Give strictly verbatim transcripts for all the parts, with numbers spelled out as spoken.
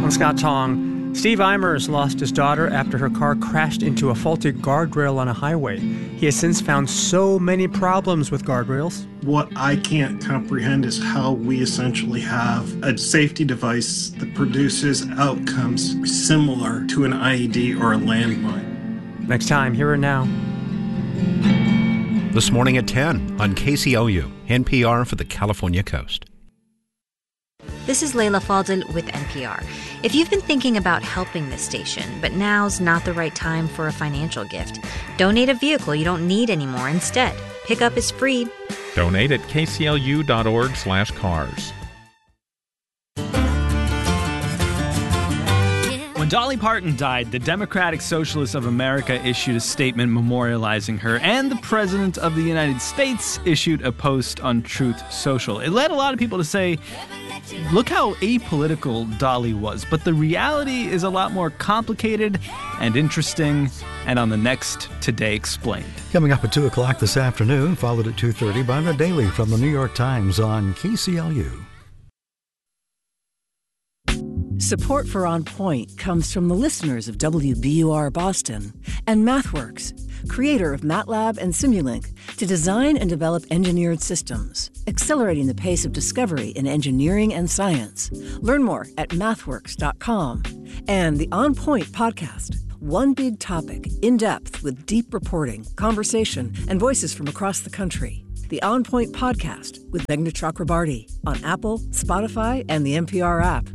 I'm Scott Tong. Steve Eimers lost his daughter after her car crashed into a faulty guardrail on a highway. He has since found so many problems with guardrails. What I can't comprehend is how we essentially have a safety device that produces outcomes similar to an I E D or a landmine. Next time, Here and Now. This morning at ten on K C L U, N P R for the California Coast. This is Layla Faldel with N P R. If you've been thinking about helping this station, but now's not the right time for a financial gift, donate a vehicle you don't need anymore instead. Pickup is free. Donate at kclu.org slash cars. When Dolly Parton died, the Democratic Socialists of America issued a statement memorializing her, and the President of the United States issued a post on Truth Social. It led a lot of people to say, look how apolitical Dolly was. But the reality is a lot more complicated and interesting, and on the next Today Explained. Coming up at two o'clock this afternoon, followed at two thirty by The Daily from the New York Times on K C L U. Support for On Point comes from the listeners of W B U R Boston and MathWorks, creator of MATLAB and Simulink, to design and develop engineered systems, accelerating the pace of discovery in engineering and science. Learn more at mathworks dot com. And the On Point podcast, one big topic, in depth with deep reporting, conversation, and voices from across the country. The On Point podcast with Meghna Chakrabarty on Apple, Spotify, and the N P R app.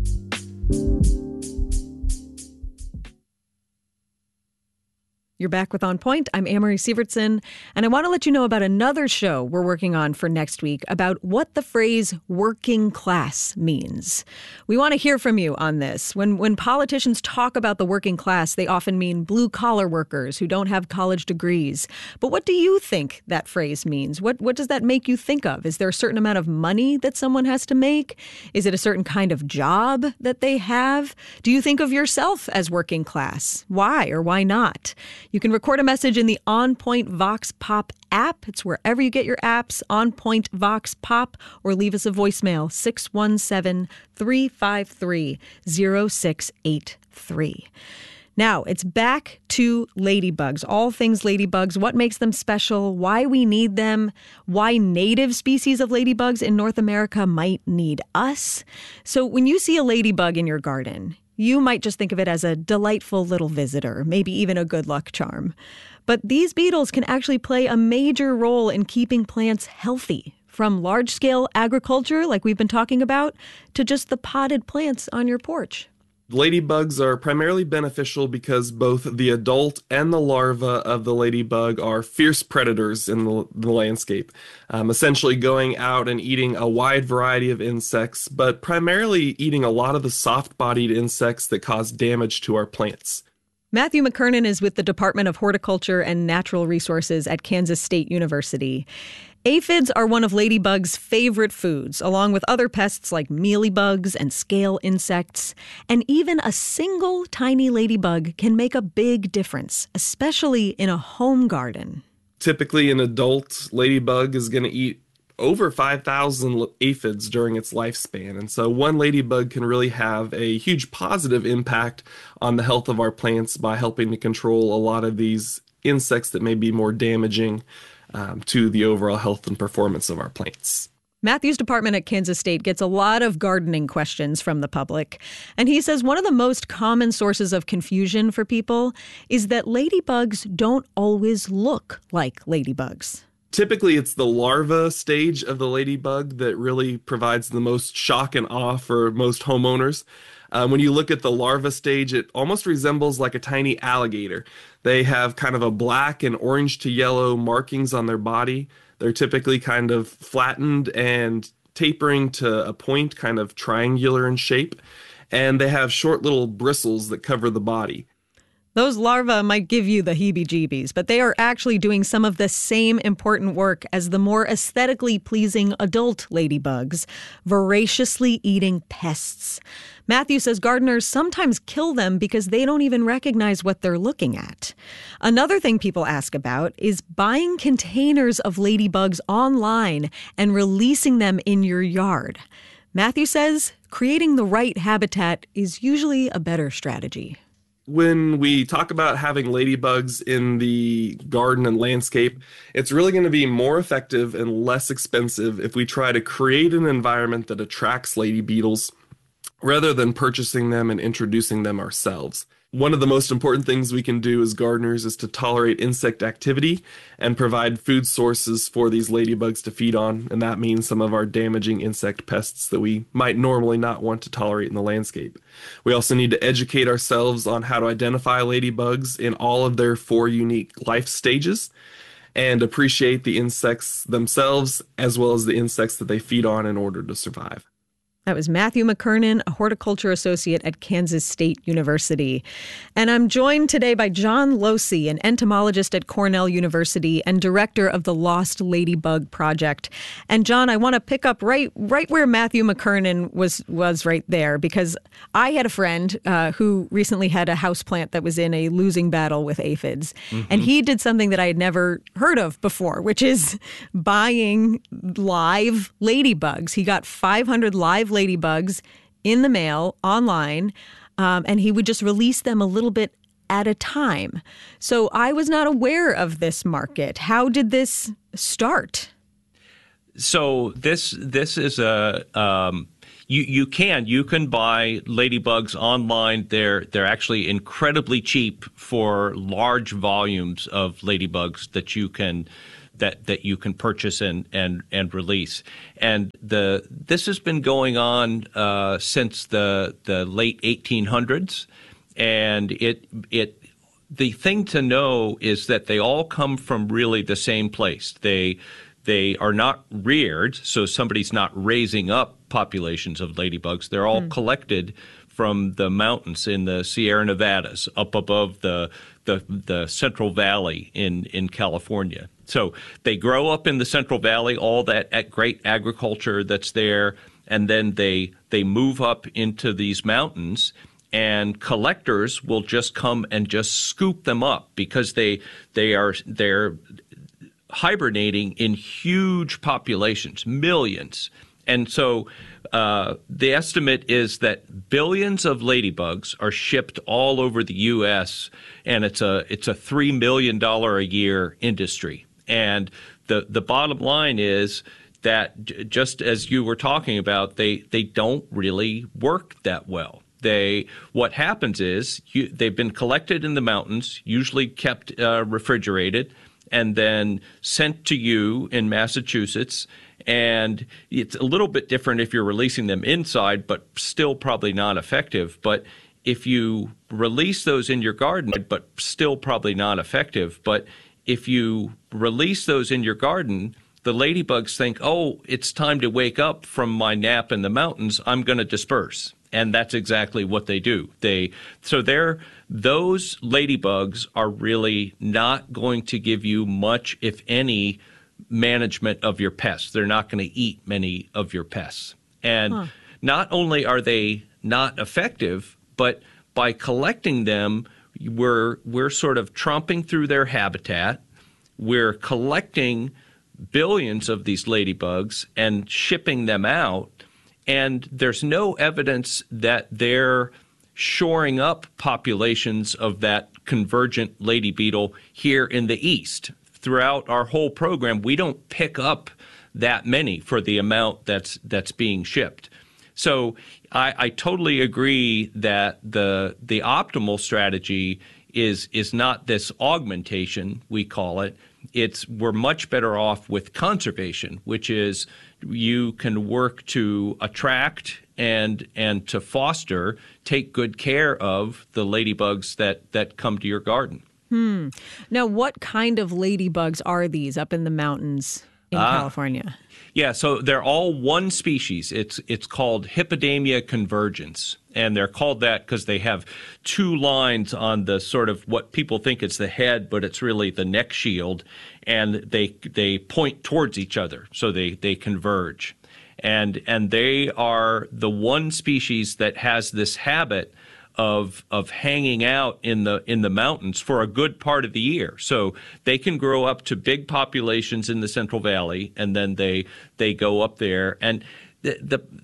You're back with On Point. I'm Amory Sievertson, and I want to let you know about another show we're working on for next week about what the phrase working class means. We want to hear from you on this. When when politicians talk about the working class, they often mean blue-collar workers who don't have college degrees. But what do you think that phrase means? What what does that make you think of? Is there a certain amount of money that someone has to make? Is it a certain kind of job that they have? Do you think of yourself as working class? Why or why not? You can record a message in the On Point Vox Pop app. It's wherever you get your apps, On Point Vox Pop, or leave us a voicemail, six one seven, three five three, zero six eight three. Now, it's back to ladybugs, all things ladybugs, what makes them special, why we need them, why native species of ladybugs in North America might need us. So when you see a ladybug in your garden, you might just think of it as a delightful little visitor, maybe even a good luck charm. But these beetles can actually play a major role in keeping plants healthy, from large-scale agriculture, like we've been talking about, to just the potted plants on your porch. Ladybugs are primarily beneficial because both the adult and the larva of the ladybug are fierce predators in the, the landscape, um, essentially going out and eating a wide variety of insects, but primarily eating a lot of the soft-bodied insects that cause damage to our plants. Matthew McKernan is with the Department of Horticulture and Natural Resources at Kansas State University. Aphids are one of ladybug's favorite foods, along with other pests like mealybugs and scale insects. And even a single tiny ladybug can make a big difference, especially in a home garden. Typically, an adult ladybug is going to eat over five thousand aphids during its lifespan. And so one ladybug can really have a huge positive impact on the health of our plants by helping to control a lot of these insects that may be more damaging um, to the overall health and performance of our plants. Matthew's department at Kansas State gets a lot of gardening questions from the public. And he says one of the most common sources of confusion for people is that ladybugs don't always look like ladybugs. Typically, it's the larva stage of the ladybug that really provides the most shock and awe for most homeowners. Um, when you look at the larva stage, it almost resembles like a tiny alligator. They have kind of a black and orange to yellow markings on their body. They're typically kind of flattened and tapering to a point, kind of triangular in shape. And they have short little bristles that cover the body. Those larvae might give you the heebie-jeebies, but they are actually doing some of the same important work as the more aesthetically pleasing adult ladybugs, voraciously eating pests. Matthew says gardeners sometimes kill them because they don't even recognize what they're looking at. Another thing people ask about is buying containers of ladybugs online and releasing them in your yard. Matthew says creating the right habitat is usually a better strategy. When we talk about having ladybugs in the garden and landscape, it's really going to be more effective and less expensive if we try to create an environment that attracts lady beetles rather than purchasing them and introducing them ourselves. One of the most important things we can do as gardeners is to tolerate insect activity and provide food sources for these ladybugs to feed on, and that means some of our damaging insect pests that we might normally not want to tolerate in the landscape. We also need to educate ourselves on how to identify ladybugs in all of their four unique life stages and appreciate the insects themselves as well as the insects that they feed on in order to survive. That was Matthew McKernan, a horticulture associate at Kansas State University. And I'm joined today by John Losey, an entomologist at Cornell University and director of the Lost Ladybug Project. And John, I want to pick up right right where Matthew McKernan was was right there, because I had a friend uh, who recently had a houseplant that was in a losing battle with aphids. Mm-hmm. And he did something that I had never heard of before, which is buying live ladybugs. He got five hundred live ladybugs in the mail online, um, and he would just release them a little bit at a time. So I was not aware of this market. How did this start? So this this is a um, you you can you can buy ladybugs online. They're they're actually incredibly cheap for large volumes of ladybugs that you can. that that you can purchase and, and, and release. And the this has been going on uh, since the the late eighteen hundreds. And it it the thing to know is that they all come from really the same place. They they are not reared, so somebody's not raising up populations of ladybugs. They're all mm. collected from the mountains in the Sierra Nevadas, up above the the, the Central Valley in, in California. So they grow up in the Central Valley, all that great agriculture that's there, and then they they move up into these mountains, and collectors will just come and just scoop them up because they they are they're hibernating in huge populations, millions. And so uh, the estimate is that billions of ladybugs are shipped all over the U S, and it's a it's a three million dollars a year industry. And the the bottom line is that j- just as you were talking about, they, they don't really work that well. They what happens is you, they've been collected in the mountains, usually kept uh, refrigerated, and then sent to you in Massachusetts. And it's a little bit different if you're releasing them inside, but still probably not effective. But if you release those in your garden, but still probably not effective. But if you release those in your garden, the ladybugs think, oh, it's time to wake up from my nap in the mountains. I'm going to disperse. And that's exactly what they do. They so they're those ladybugs are really not going to give you much, if any, management of your pests. They're not going to eat many of your pests. And huh. not only are they not effective, but by collecting them, we're we're sort of tromping through their habitat. We're collecting billions of these ladybugs and shipping them out. And there's no evidence that they're shoring up populations of that convergent lady beetle here in the East. Throughout our whole program, we don't pick up that many for the amount that's that's being shipped. So I, I totally agree that the the optimal strategy is is not this augmentation, we call it. It's we're much better off with conservation, which is you can work to attract and and to foster, take good care of the ladybugs that, that come to your garden. Hmm. Now, what kind of ladybugs are these up in the mountains in uh, California? Yeah, so they're all one species. It's it's called Hippodamia convergens, and they're called that because they have two lines on the sort of what people think it's the head, but it's really the neck shield, and they they point towards each other, so they they converge, and and they are the one species that has this habit of of hanging out in the in the mountains for a good part of the year. So they can grow up to big populations in the Central Valley, and then they they go up there. And the, the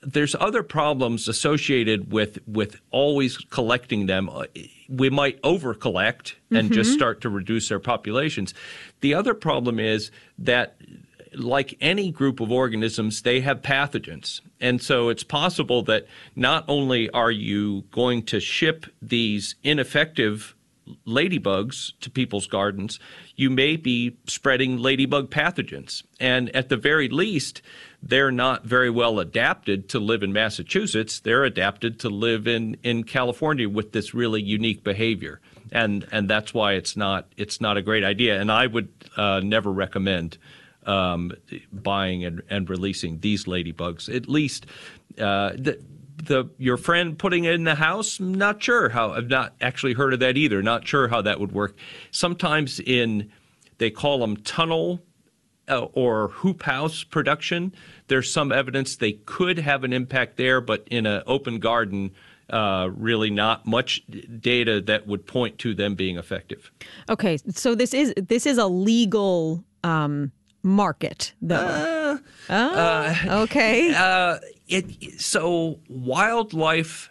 there's other problems associated with with always collecting them. We might over-collect and mm-hmm. just start to reduce their populations. The other problem is that, like any group of organisms, they have pathogens. And so it's possible that not only are you going to ship these ineffective ladybugs to people's gardens, you may be spreading ladybug pathogens. And at the very least, they're not very well adapted to live in Massachusetts. They're adapted to live in, in California with this really unique behavior. And and that's why it's not it's not a great idea. And I would uh, never recommend um, buying and, and releasing these ladybugs. At least uh, the The your friend putting it in the house, not sure how. I've not actually heard of that either. Not sure how that would work. Sometimes in, they call them tunnel uh, or hoop house production, there's some evidence they could have an impact there, but in an open garden, uh, really not much data that would point to them being effective. Okay, so this is this is a legal um, market, though. Uh, oh, uh, okay. Uh, It, so wildlife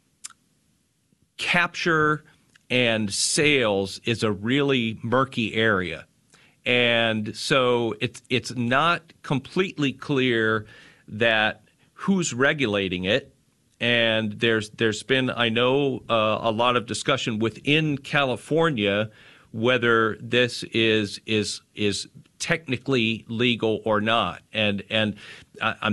capture and sales is a really murky area. And so it's it's not completely clear that who's regulating it. And there's there's been, I know, uh, a lot of discussion within California whether this is is is technically legal or not. And and I, I'm